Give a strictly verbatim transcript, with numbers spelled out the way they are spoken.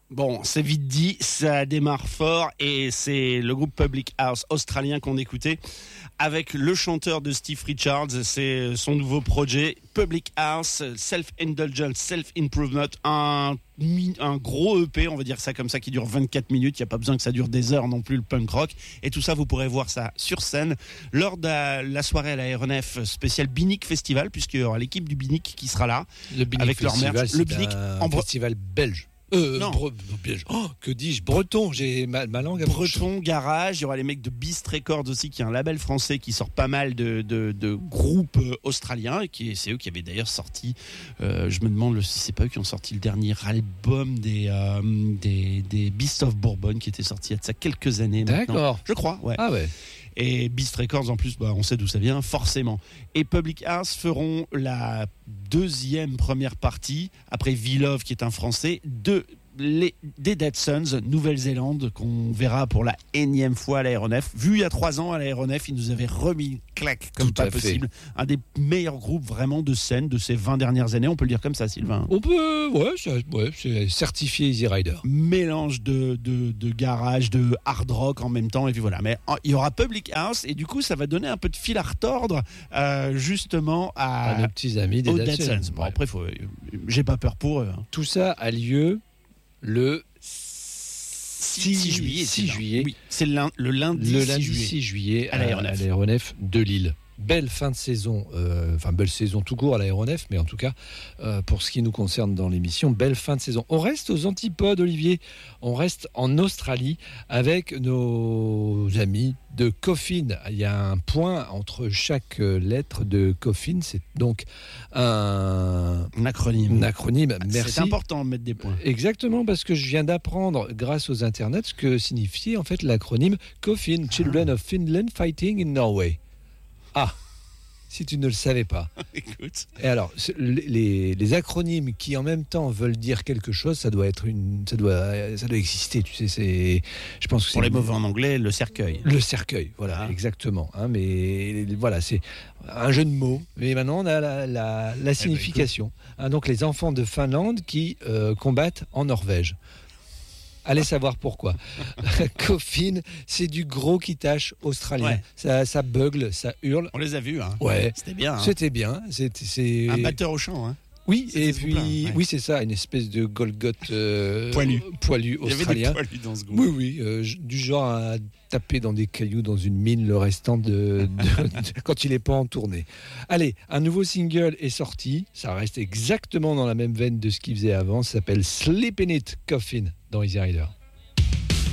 Bon, c'est vite dit, ça démarre fort et c'est le groupe Public House australien qu'on écoutait avec le chanteur de Steve Richards. C'est son nouveau projet Public House, Self-Indulgence, Self-Improvement, un, un gros E P, on va dire ça comme ça, qui dure vingt-quatre minutes. Il n'y a pas besoin que ça dure des heures non plus, le punk rock. Et tout ça, vous pourrez voir ça sur scène lors de la, la soirée à l'aéronef spécial Binic Festival, puisqu'il y aura l'équipe du Binic qui sera là. Le Binic avec Festival, leur merch. Le Binic un en Bre- festival belge. Euh, Non. bre- belge. Oh, que dis-je Breton, j'ai ma, ma langue à bouche. Breton, Garage, il y aura les mecs de Beast Records aussi, qui est un label français qui sort pas mal de, de, de groupes euh, australiens, et qui, c'est eux qui avaient d'ailleurs sorti, euh, je me demande si c'est pas eux qui ont sorti le dernier album des, euh, des, des Beast of Bourbon, qui était sorti il y a de ça quelques années maintenant. D'accord. Je crois, ouais. Ah ouais. Et Beast Records, en plus, bah, on sait d'où ça vient, forcément. Et Public House feront la deuxième première partie, après V-Love, qui est un français, de, les, des Dead Sons, Nouvelle-Zélande, qu'on verra pour la énième fois à l'aéronef. Vu il y a trois ans à l'aéronef, ils nous avaient remis une claque comme Tout pas à fait. possible. Un des meilleurs groupes vraiment de scène de ces vingt dernières années, on peut le dire comme ça, Sylvain. On peut, ouais, c'est, ouais, c'est certifié Easy Rider. Mélange de, de, de garage, de hard rock en même temps, et puis voilà. Mais en- il y aura Public House, et du coup, ça va donner un peu de fil à retordre, euh, justement, à, À nos petits amis des aux Dead Dead Sons. Sons. Bon, Ouais. après, faut, j'ai pas peur pour eux. hein. Tout ça a lieu le six juillet. six c'est juillet. Oui, c'est le, lin- le lundi, le six lundi juillet. six juillet à à l'aéronef. à l'aéronef de Lille. Belle fin de saison, euh, enfin belle saison tout court à l'aéronef, mais en tout cas, euh, pour ce qui nous concerne dans l'émission, belle fin de saison. On reste aux antipodes, Olivier, on reste en Australie avec nos amis de Coffin. Il y a un point entre chaque euh, lettre de Coffin, c'est donc un, Un acronyme. un acronyme. Merci. C'est important de mettre des points. Exactement, parce que je viens d'apprendre, grâce aux internets, ce que signifiait en fait l'acronyme Coffin, Children of Finland Fighting in Norway. Ah, si tu ne le savais pas. Écoute. Et alors, c'est- les, les acronymes qui en même temps veulent dire quelque chose, ça doit être une, ça doit, ça doit exister. Tu sais, c'est, je pense que Pour c'est les mauvais en anglais, le cercueil. le cercueil, voilà, Ah. exactement. Hein, mais voilà, c'est un jeu de mots. Mais maintenant, on a la, la, la signification. Hein, donc, les enfants de Finlande qui euh, combattent en Norvège. Allez savoir pourquoi. Coffin, c'est du gros qui tâche australien. Ouais. Ça, ça bugle, ça hurle. On les a vus. Hein. Ouais. C'était bien. hein. C'était bien. C'était, c'est... Un batteur au chant. Hein. Oui, C'était et ce puis, groupe-là, ouais. oui, c'est ça, une espèce de Golgoth euh, Poilu. poilu Il y avait des australien. poilus dans ce groupe. Oui, oui, euh, j- du genre à taper dans des cailloux dans une mine le restant de, de- de- quand il n'est pas en tournée. Allez, un nouveau single est sorti. Ça reste exactement dans la même veine de ce qu'il faisait avant. Ça s'appelle Sleep in It Coffin dans Easy Rider.